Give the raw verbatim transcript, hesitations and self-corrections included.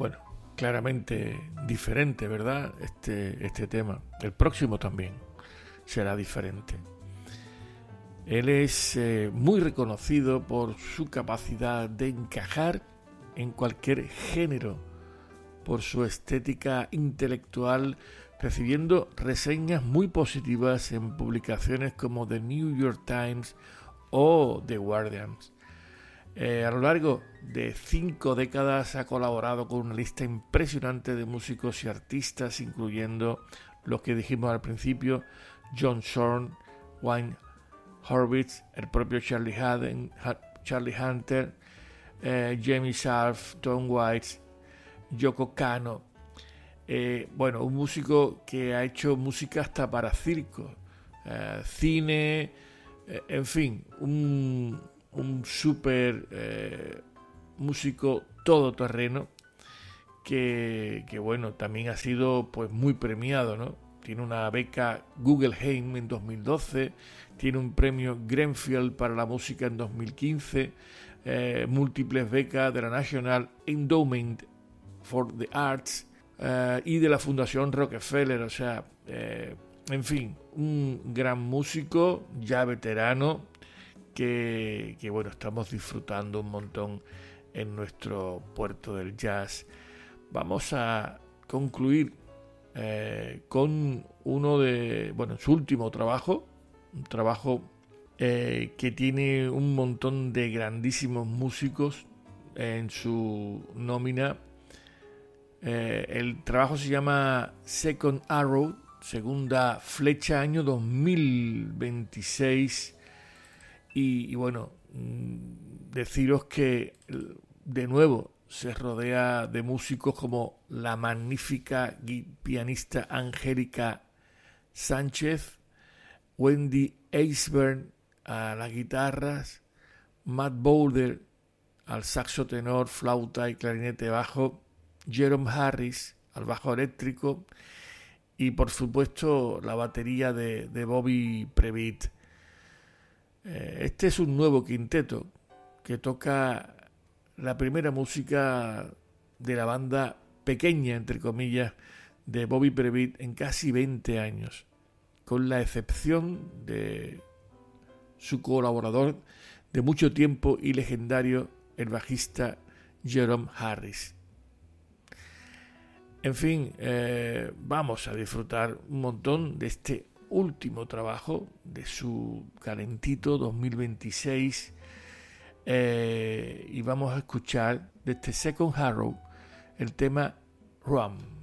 Bueno, claramente diferente, ¿verdad? Este, este tema. El próximo también será diferente. Él es eh, muy reconocido por su capacidad de encajar en cualquier género, por su estética intelectual, recibiendo reseñas muy positivas en publicaciones como The New York Times o The Guardian. Eh, a lo largo de cinco décadas ha colaborado con una lista impresionante de músicos y artistas, incluyendo los que dijimos al principio: John Zorn, Wayne Horvitz, el propio Charlie, Haden, Charlie Hunter, eh, Jamie Sharp, Tom Waits, Yoko Kanno. Eh, bueno, un músico que ha hecho música hasta para circos, eh, cine, eh, en fin, un, un súper eh, músico todoterreno que, que, bueno, también ha sido pues muy premiado, ¿no? Tiene una beca Guggenheim en dos mil doce, tiene un premio Grenfell para la música en dos mil quince, eh, múltiples becas de la National Endowment for the Arts eh, y de la Fundación Rockefeller. O sea, eh, en fin, un gran músico ya veterano que, que, bueno, estamos disfrutando un montón en nuestro puerto del jazz. Vamos a concluir Eh, con uno de, bueno, su último trabajo, un trabajo eh, que tiene un montón de grandísimos músicos en su nómina. Eh, el trabajo se llama Second Arrow, segunda flecha, año dos mil veintiséis, y, y bueno, deciros que de nuevo se rodea de músicos como la magnífica pianista Angélica Sánchez, Wendy Eisbern a las guitarras, Matt Boulder al saxo tenor, flauta y clarinete bajo, Jerome Harris al bajo eléctrico y por supuesto la batería de, de Bobby Previtt. Este es un nuevo quinteto que toca la primera música de la banda pequeña, entre comillas, de Bobby Previtt en casi veinte años, con la excepción de su colaborador de mucho tiempo y legendario, el bajista Jerome Harris. En fin, eh, vamos a disfrutar un montón de este último trabajo, de su calentito dos mil veintiséis, Eh, y vamos a escuchar de este Second Arrow el tema Rum.